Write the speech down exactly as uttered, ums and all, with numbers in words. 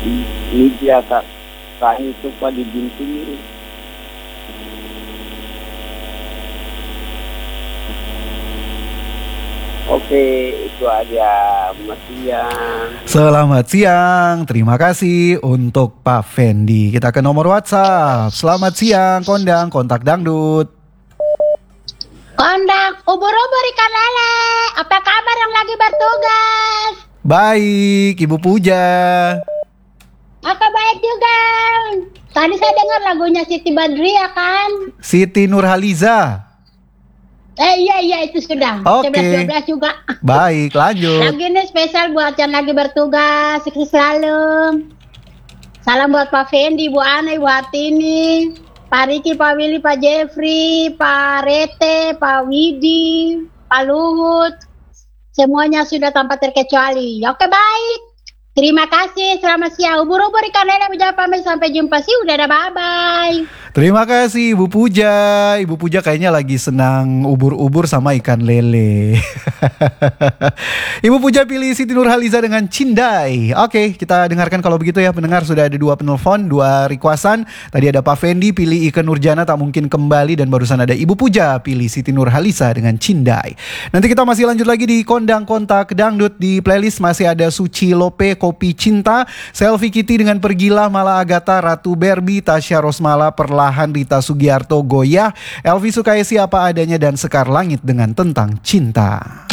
Ini dia kak, kak itu pak di Bintung. Oke, itu aja. Selamat siang. Selamat siang, terima kasih untuk Pak Fendi. Kita ke nomor WhatsApp. Selamat siang, Kondang, kontak dangdut. Kondang, ubur-ubur ikan lele. Apa kabar yang lagi bertugas? Baik, Ibu Puja. Aku baik juga. Tadi saya dengar lagunya Siti Badriah kan? Siti Nurhaliza. Eh iya iya itu sudah. Oke. sebelas dua belas juga. Baik, lanjut. Lagu ini spesial buat yang lagi bertugas. Sukses selalu. Salam buat Pak Fendi, Bu Ana, Ibu Hatini, Pak Riki, Pak Willy, Pak Jeffrey, Pak Rete, Pak Widi, Pak Luhut. Semuanya sudah tanpa terkecuali. Oke baik. Terima kasih. Selamat siang. Ubur-ubur ikan lele menjawab pamit. Sampai jumpa sih. Udah dah bye-bye. Terima kasih Ibu Puja. Ibu Puja kayaknya lagi senang ubur-ubur sama ikan lele. Ibu Puja pilih Siti Nurhaliza dengan Cindai. Oke, kita dengarkan kalau begitu ya pendengar. Sudah ada dua penelpon, dua requestan. Tadi ada Pak Fendi pilih Ike Nurjana tak mungkin kembali. Dan barusan ada Ibu Puja pilih Siti Nurhaliza dengan Cindai. Nanti kita masih lanjut lagi di Kondang Kontak Dangdut. Di playlist masih ada Suci Lope, Kopi Cinta, Selfie Kitty dengan Pergilah, Mala Agatha, Ratu Barbie, Tasya Rosmala, Perlahan, Rita Sugiarto, Goyah, Elvi Sukaisi Apa Adanya, dan Sekar Langit dengan Tentang Cinta.